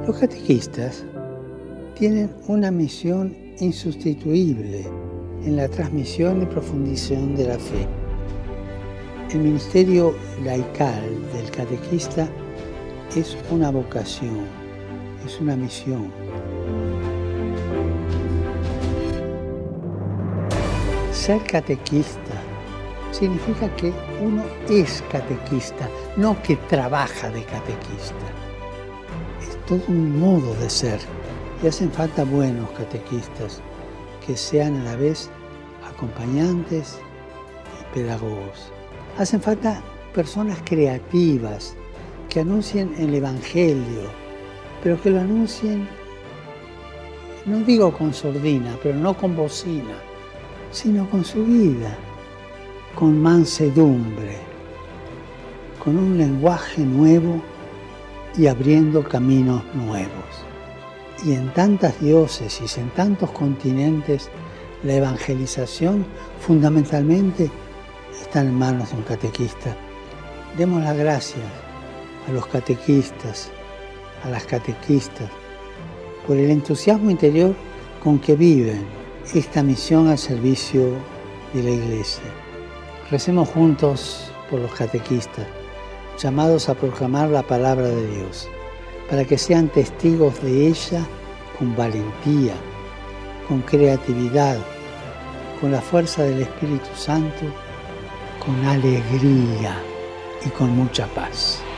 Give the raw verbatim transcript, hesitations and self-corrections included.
Los catequistas tienen una misión insustituible en la transmisión y profundización de la fe. El ministerio laical del catequista es una vocación, es una misión. Ser catequista significa que uno es catequista, no que trabaja de catequista. Es todo un modo de ser. Y hacen falta buenos catequistas que sean a la vez acompañantes y pedagogos. Hacen falta personas creativas que anuncien el Evangelio, pero que lo anuncien, no digo con sordina, pero no con bocina, sino con su vida, con mansedumbre, con un lenguaje nuevo y abriendo caminos nuevos. Y en tantas diócesis, en tantos continentes, la evangelización fundamentalmente está en manos de un catequista. Demos las gracias a los catequistas, a las catequistas, por el entusiasmo interior con que viven esta misión al servicio de la Iglesia. Recemos juntos por los catequistas, llamados a proclamar la palabra de Dios, para que sean testigos de ella con valentía, con creatividad, con la fuerza del Espíritu Santo, con alegría y con mucha paz.